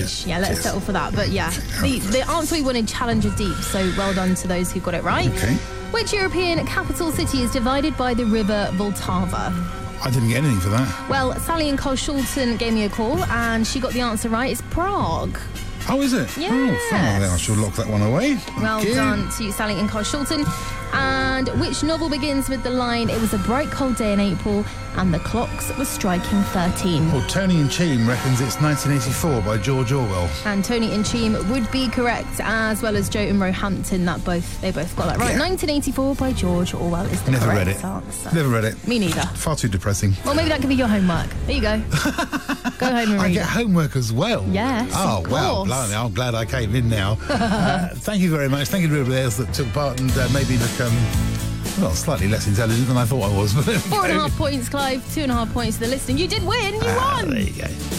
Challenge. Yeah, let's settle for that. But yeah, the answer we wanted, Challenger Deep. So well done to those who got it right. Okay. Which European capital city is divided by the river Vltava? I didn't get anything for that. Well, Sally in Karlsruhe gave me a call and she got the answer right. It's Prague. Oh, is it? Yes. Oh, fine. Then I shall lock that one away. Well done to Sally in Karlsruhe. And which novel begins with the line, "It was a bright cold day in April and the clocks were striking 13"? Well, Tony and Cheam reckons it's 1984 by George Orwell. And Tony and Cheam would be correct, as well as Joe and Roehampton. They both got that right. Yeah. 1984 by George Orwell is the Never read correct it. answer. Never read it. Me neither. Far too depressing. Well, maybe that could be your homework. There you go. Go home and I read get it. homework as well. Yes, Oh, of wow. course. Blimey, I'm glad I came in now. Thank you very much. Thank you to everybody else that took part and maybe become, well, slightly less intelligent than I thought I was. 4.5 points, Clive. 2.5 points to the listening. You did win. You won. There you go.